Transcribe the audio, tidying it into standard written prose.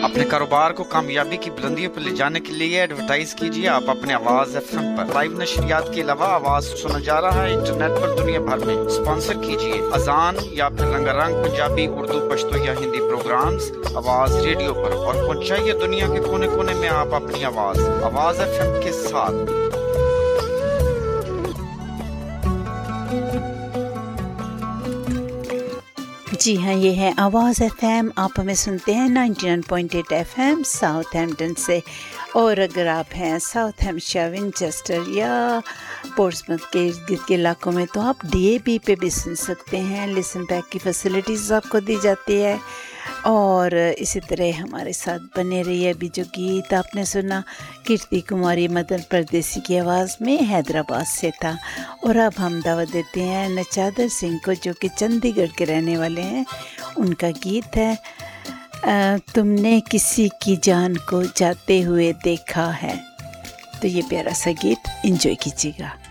اپنے کاروبار کو کامیابی کی بلندیوں پر لے جانے کے لیے ایڈورٹائز کیجیے آپ اپنے آواز ایف ایم پر۔ لائیو نشریات کے علاوہ آواز سنا جا رہا ہے انٹرنیٹ پر دنیا بھر میں۔ اسپانسر کیجیے اذان یا پھر رنگا رنگ پنجابی، اردو، پشتو یا ہندی پروگرامز آواز ریڈیو پر، اور پہنچائیے دنیا کے کونے کونے میں آپ اپنی آواز ایف ایم کے ساتھ۔ جی ہاں، یہ ہے آواز ایف ایم۔ آپ ہمیں سنتے ہیں 99.8 ایف ایم ساؤتھ ہیمپٹن سے، اور اگر آپ ہیں ساؤتھ ہیمپشائر، ونچسٹر یا پورٹسموتھ کے ارد گرد کے علاقوں میں تو آپ ڈی اے بی پہ بھی سن سکتے ہیں۔ لسن بیک کی فیسلٹیز آپ کو دی جاتی ہے، اور اسی طرح ہمارے ساتھ بنے رہیے۔ ابھی جو گیت آپ نے سنا کیرتی کماری مدن پردیسی کی آواز میں حیدرآباد سے تھا، اور اب ہم دعوت دیتے ہیں نچادر سنگھ کو جو کہ چندی گڑھ کے رہنے والے ہیں۔ ان کا گیت ہے تم نے کسی کی جان کو جاتے ہوئے دیکھا ہے، تو یہ پیارا سا گیت انجوائے کیجیے گا۔